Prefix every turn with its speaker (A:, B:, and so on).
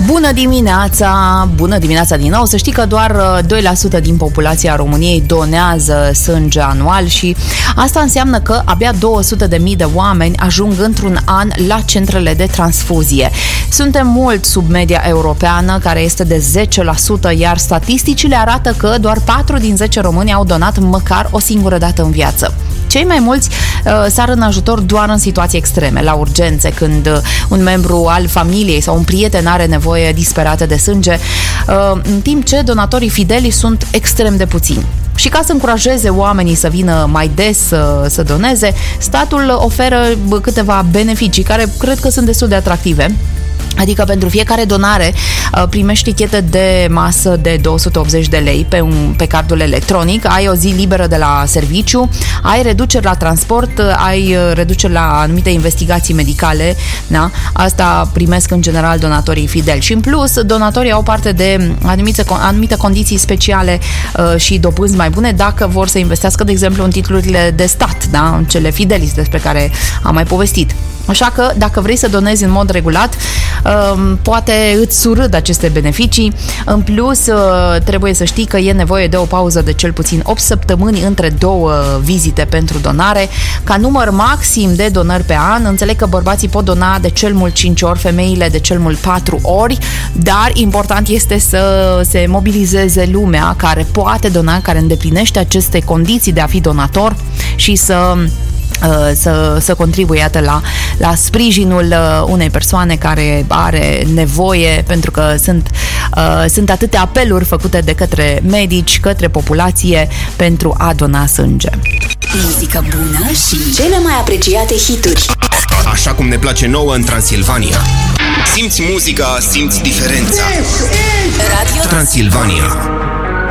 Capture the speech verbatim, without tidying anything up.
A: Bună dimineața! Bună dimineața din nou! Să știi că doar doi la sută din populația României donează sânge anual și asta înseamnă că abia două sute de mii de oameni ajung într-un an la centrele de transfuzie. Suntem mult sub media europeană, care este de zece la sută, iar statisticile arată că doar patru din zece români au donat măcar o singură dată în viață. Cei mai mulți uh, sar în ajutor doar în situații extreme, la urgențe, când uh, un membru al familiei sau un prieten are nevoie disperată de sânge, uh, în timp ce donatorii fideli sunt extrem de puțini. Și ca să încurajeze oamenii să vină mai des să, să doneze, statul oferă câteva beneficii care cred că sunt destul de atractive. Adică pentru fiecare donare primești tichete de masă de două sute optzeci de lei pe, un, pe cardul electronic, ai o zi liberă de la serviciu, ai reduceri la transport, ai reduceri la anumite investigații medicale, da? Asta primesc în general donatorii fideli. Și în plus, donatorii au parte de anumite, anumite condiții speciale uh, și dobânzi mai bune dacă vor să investească, de exemplu, în titlurile de stat, da? În cele fidelis despre care am mai povestit. Așa că, dacă vrei să donezi în mod regulat, poate îți surâd aceste beneficii. În plus, trebuie să știi că e nevoie de o pauză de cel puțin opt săptămâni între două vizite pentru donare. Ca număr maxim de donări pe an, înțeleg că bărbații pot dona de cel mult cinci ori, femeile de cel mult patru ori, dar important este să se mobilizeze lumea care poate dona, care îndeplinește aceste condiții de a fi donator și să Să, să contribuie, iată, la, la sprijinul unei persoane care are nevoie, pentru că sunt, uh, sunt atâtea apeluri făcute de către medici, către populație pentru a dona sânge.
B: Muzică bună și cele mai apreciate hituri.
C: Așa cum ne place nouă în Transilvania. Simți muzica, simți diferența.
B: Radio
C: Transilvania.